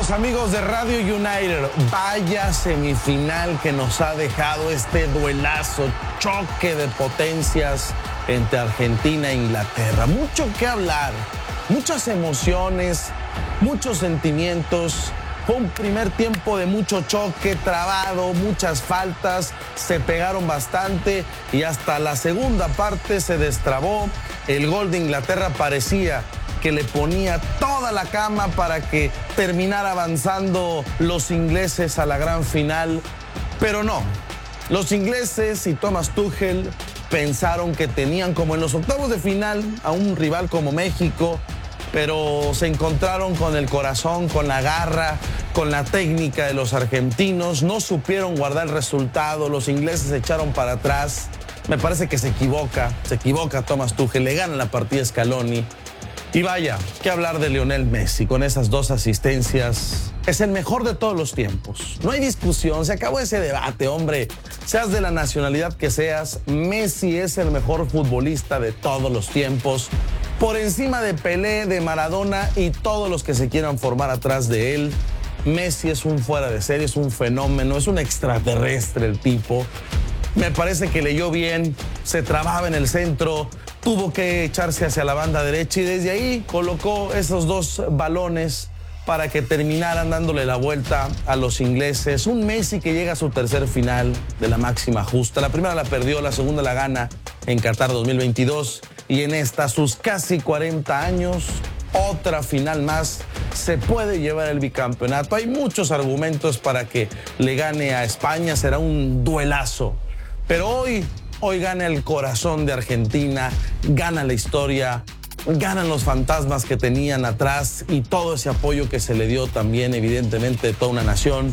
Saludos amigos de Radio United. Vaya semifinal que nos ha dejado este duelazo, choque de potencias entre Argentina e Inglaterra. Mucho que hablar, muchas emociones, muchos sentimientos. Fue un primer tiempo de mucho choque, trabado, muchas faltas, se pegaron bastante y hasta la segunda parte se destrabó. El gol de Inglaterra parecía que le ponía toda la cama para que terminara avanzando los ingleses a la gran final, pero no. Los ingleses y Thomas Tuchel pensaron que tenían, como en los octavos de final, a un rival como México, pero se encontraron con el corazón, con la garra, con la técnica de los argentinos. No supieron guardar el resultado, los ingleses se echaron para atrás. Me parece que se equivoca Thomas Tuchel, le gana la partida a Scaloni. Y vaya, qué hablar de Lionel Messi con esas 2 asistencias. Es el mejor de todos los tiempos. No hay discusión, se acabó ese debate, hombre. Seas de la nacionalidad que seas, Messi es el mejor futbolista de todos los tiempos. Por encima de Pelé, de Maradona y todos los que se quieran formar atrás de él. Messi es un fuera de serie, es un fenómeno, es un extraterrestre el tipo. Me parece que leyó bien, se trababa en el centro, tuvo que echarse hacia la banda derecha y desde ahí colocó esos 2 balones para que terminaran dándole la vuelta a los ingleses. Un Messi que llega a su tercer final de la máxima justa. La primera la perdió, la segunda la gana en Qatar 2022 y en esta, sus casi 40 años, otra final más. Se puede llevar el bicampeonato. Hay muchos argumentos para que le gane a España, será un duelazo. Pero hoy gana el corazón de Argentina, gana la historia, ganan los fantasmas que tenían atrás y todo ese apoyo que se le dio también, evidentemente, de toda una nación.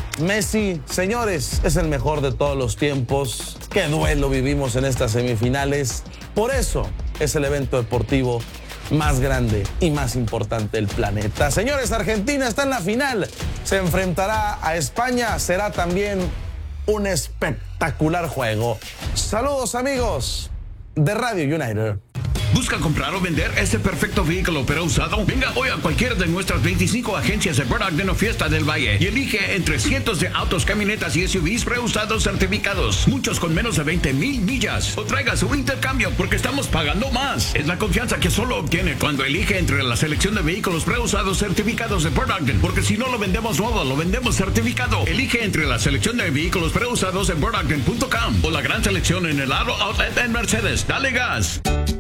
Messi, señores, es el mejor de todos los tiempos. Qué duelo vivimos en estas semifinales. Por eso es el evento deportivo más grande y más importante del planeta. Señores, Argentina está en la final. Se enfrentará a España. Será también un espectacular juego. Saludos amigos de Radio United. ¿Busca comprar o vender este perfecto vehículo pero usado? Venga hoy a cualquiera de nuestras 25 agencias de Burt Ogden o Fiesta del Valle y elige entre cientos de autos, camionetas y SUVs preusados certificados, muchos con menos de 20,000 millas. O traiga su intercambio porque estamos pagando más. Es la confianza que solo obtiene cuando elige entre la selección de vehículos preusados certificados de Burt Ogden, porque si no lo vendemos nuevo, lo vendemos certificado. Elige entre la selección de vehículos preusados en BurtOgden.com o la gran selección en el Aro Outlet en Mercedes. Dale gas.